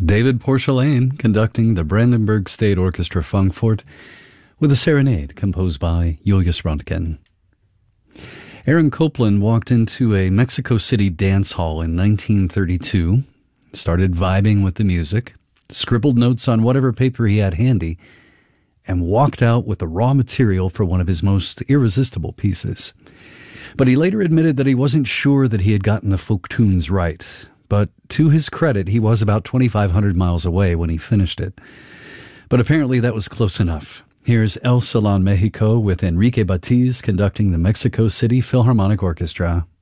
David Porcelain conducting the Brandenburg State Orchestra Frankfurt with a serenade composed by Julius Röntgen. Aaron Copland walked into a Mexico City dance hall in 1932, started vibing with the music, scribbled notes on whatever paper he had handy, and walked out with the raw material for one of his most irresistible pieces. But he later admitted that he wasn't sure that he had gotten the folk tunes right. But to his credit, he was about 2,500 miles away when he finished it. But apparently that was close enough. Here's El Salón Mexico with Enrique Batiz conducting the Mexico City Philharmonic Orchestra.